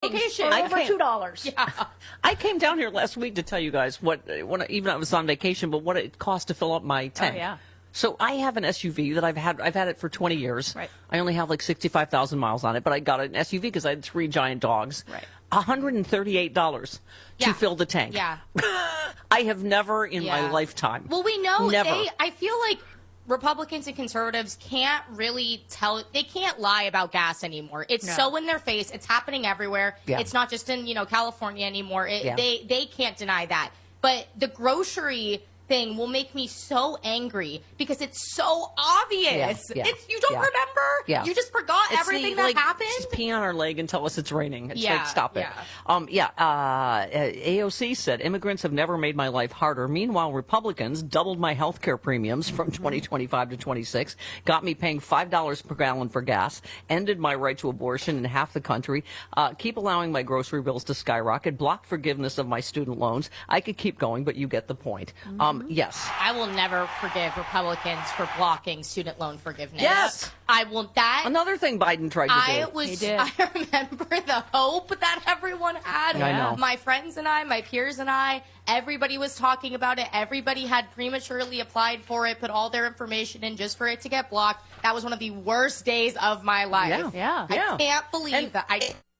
vacation. Over $2. Yeah. I came down here last week to tell you guys even I was on vacation, but what it cost to fill up my tank. Oh, yeah. So I have an SUV that I've had it for 20 years. Right. I only have like 65,000 miles on it, but I got an SUV because I had 3 giant dogs. Right. $138 to fill the tank. Yeah. I have never in my Yeah. lifetime. Well, we know Never. I feel like Republicans and conservatives can't really they can't lie about gas anymore. It's so in their face. It's happening everywhere. Yeah. It's not just in, California anymore. Yeah. They can't deny that. But the grocery thing will make me so angry because it's so obvious. Yeah. You don't remember? Yeah. You just forgot everything that happened? Just pee on our leg and tell us it's raining. It's like, stop it. Yeah. AOC said, immigrants have never made my life harder. Meanwhile, Republicans doubled my health care premiums from 2025 to 26, got me paying $5 per gallon for gas, ended my right to abortion in half the country, keep allowing my grocery bills to skyrocket, blocked forgiveness of my student loans. I could keep going, but you get the point. Yes. I will never forgive Republicans for blocking student loan forgiveness. Yes. I will. Another thing Biden tried to do. I remember the hope that everyone had. I know. My friends and I, my peers and I, everybody was talking about it. Everybody had prematurely applied for it, put all their information in just for it to get blocked. That was one of the worst days of my life. Yeah. I can't believe that.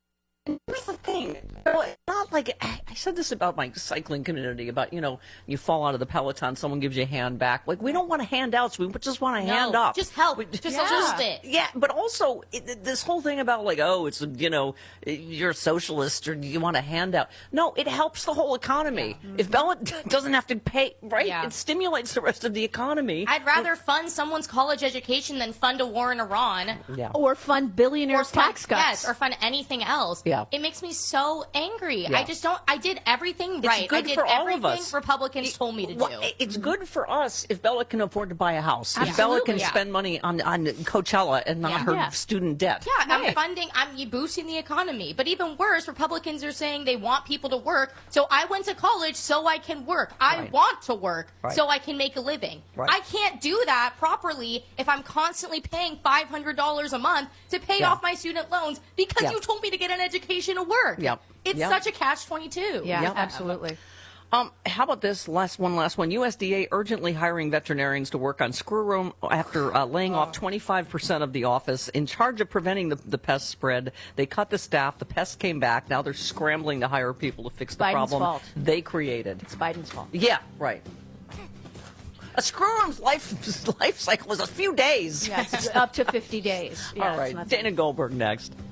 Here's the thing. It's not like I said this about my cycling community about, you fall out of the Peloton, someone gives you a hand back. Like, we don't want handouts. We just want a hand up. Just help. Just a little bit. Yeah, but also this whole thing about like, it's, you're a socialist or you want a handout. No, it helps the whole economy. Yeah. If Bella doesn't have to pay, right? Yeah. It stimulates the rest of the economy. I'd rather fund someone's college education than fund a war in Iran. Yeah. Or fund billionaires' tax cuts. Yes, or fund anything else. Yeah. It makes me so angry. Yeah. I did everything right. Good I did for all everything of us. Republicans told me to do. It's good for us if Bella can afford to buy a house. Absolutely. If Bella can spend money on Coachella and not her student debt. Yeah, I'm boosting the economy. But even worse, Republicans are saying they want people to work. So I went to college so I can work. I want to work so I can make a living. Right. I can't do that properly if I'm constantly paying $500 a month to pay off my student loans because you told me to get an education to work. Yep. It's such a catch-22. Yeah, absolutely. How about this last one? USDA urgently hiring veterinarians to work on screwworm after laying off 25% of the office in charge of preventing the pest spread. They cut the staff. The pests came back. Now they're scrambling to hire people to fix the Biden's problem fault. they created. It's Biden's fault. Yeah, right. A screwworm's life cycle is a few days. Yeah, it's up to 50 days. Yeah, all right, Dana Goldberg next.